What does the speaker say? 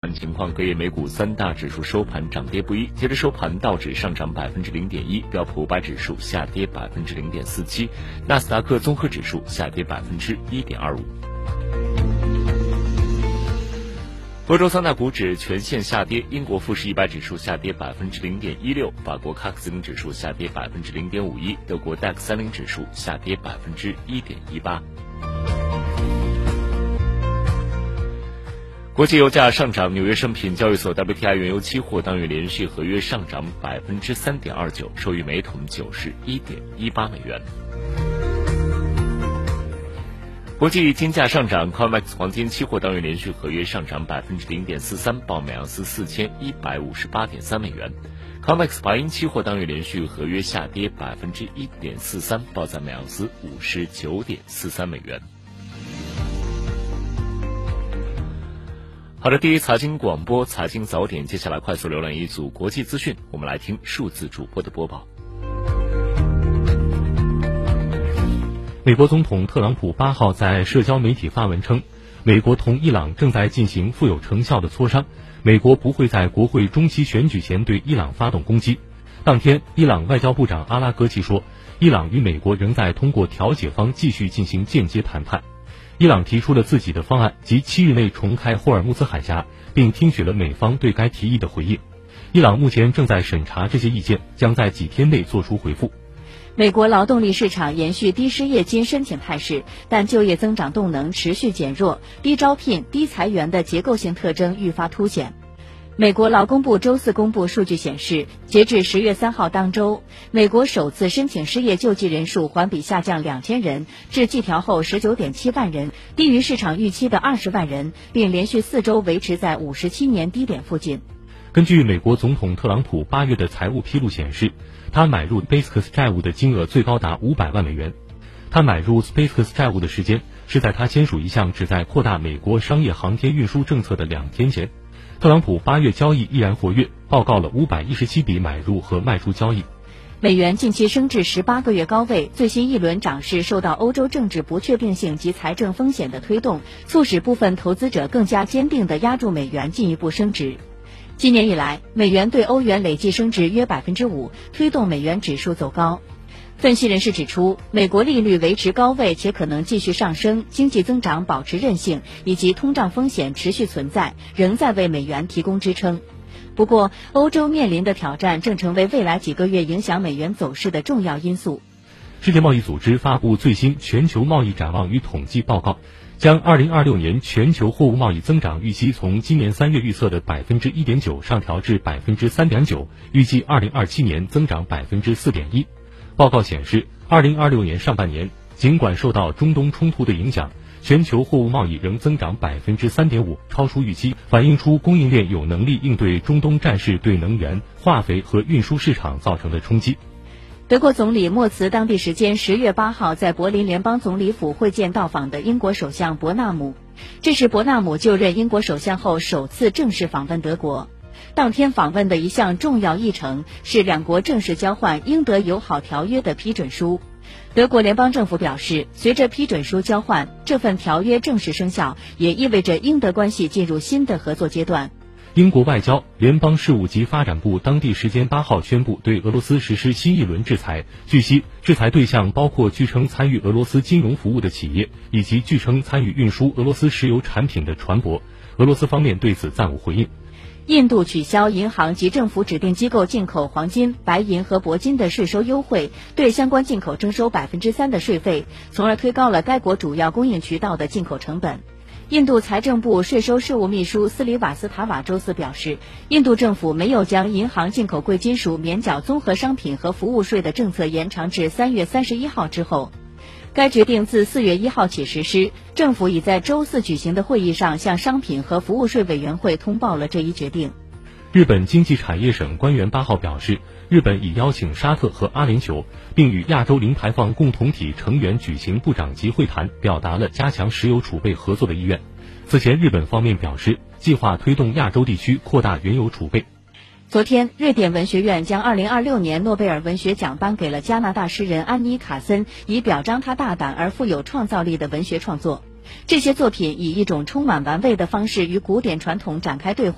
盘情况，隔夜美股三大指数收盘涨跌不一。截至收盘，道指上涨0.1%，标普500指数下跌0.47%，纳斯达克综合指数下跌1.25%。欧洲三大股指全线下跌，英国富时100指数下跌0.16%，法国CAC 40指数下跌0.51%，德国 DAX 30指数下跌1.18%。国际油价上涨，纽约商品交易所 WTI 原油期货当月连续合约上涨3.29%，收于每桶91.18美元。国际金价上涨 ，COMEX 黄金期货当月连续合约上涨0.43%，报每盎司4158.3美元。COMEX 白银期货当月连续合约下跌1.43%，报在每盎司59.43美元。好的，第一财经广播财经早点，接下来快速浏览一组国际资讯，我们来听数字主播的播报。 美国总统特朗普8号在社交媒体发文称，美国同伊朗正在进行富有成效的磋商，美国不会在国会中期选举前对伊朗发动攻击。当天，伊朗外交部长阿拉戈齐说，伊朗与美国仍在通过调解方继续进行间接谈判。伊朗提出了自己的方案，即7日内重开霍尔木兹海峡，并听取了美方对该提议的回应。伊朗目前正在审查这些意见，将在几天内作出回复。 美国劳动力市场延续低失业金申请态势，但就业增长动能持续减弱，低招聘、低裁员的结构性特征愈发凸显。美国劳工部周四公布数据显示，截至10月3号当周，美国首次申请失业救济人数环比下降2000人，至季调后19.7万人，低于市场预期的20万人，并连续4周维持在57年低点附近。 根据美国总统特朗普8月的财务披露显示，他买入 SpaceX 债务的金额最高达500万美元。他买入 SpaceX 债务的时间是在他签署一项旨在扩大美国商业航天运输政策的2天前。特朗普8月交易依然活跃，报告了517笔买入和卖出交易。 美元近期升至18个月高位，最新一轮涨势受到欧洲政治不确定性及财政风险的推动，促使部分投资者更加坚定地押注美元进一步升值。今年以来，美元对欧元累计升值约 5%， 推动美元指数走高。分析人士指出，美国利率维持高位且可能继续上升，经济增长保持韧性，以及通胀风险持续存在，仍在为美元提供支撑。不过，欧洲面临的挑战正成为未来几个月影响美元走势的重要因素。 世界贸易组织发布最新全球贸易展望与统计报告，将2026年全球货物贸易增长预期从今年3月预测的 1.9% 上调至 3.9%， 预计2027年增长 4.1%。报告显示，2026年上半年，尽管受到中东冲突的影响，全球货物贸易仍增长 3.5%， 超出预期，反映出供应链有能力应对中东战事对能源、化肥和运输市场造成的冲击。 德国总理默茨当地时间10月8号在柏林联邦总理府会见到访的英国首相伯纳姆，这是伯纳姆就任英国首相后首次正式访问德国。当天访问的一项重要议程是两国正式交换英德友好条约的批准书。德国联邦政府表示，随着批准书交换，这份条约正式生效，也意味着英德关系进入新的合作阶段。 英国外交、联邦事务及发展部当地时间8号宣布对俄罗斯实施新一轮制裁。据悉，制裁对象包括据称参与俄罗斯金融服务的企业，以及据称参与运输俄罗斯石油产品的船舶。俄罗斯方面对此暂无回应。 印度取消银行及政府指定机构进口黄金、白银和铂金的税收优惠，对相关进口征收 3% 的税费，从而推高了该国主要供应渠道的进口成本。印度财政部税收事务秘书斯里瓦斯塔瓦周四表示，印度政府没有将银行进口贵金属免缴综合商品和服务税的政策延长至3月31号之后。该决定自4月1号起实施，政府已在周四举行的会议上向商品和服务税委员会通报了这一决定。 日本经济产业省官员8号表示，日本已邀请沙特和阿联酋，并与亚洲零排放共同体成员举行部长级会谈，表达了加强石油储备合作的意愿。此前，日本方面表示，计划推动亚洲地区扩大原油储备。 昨天，瑞典文学院将2026年诺贝尔文学奖颁给了加拿大诗人安妮·卡森，以表彰他大胆而富有创造力的文学创作。这些作品以一种充满玩味的方式与古典传统展开对话。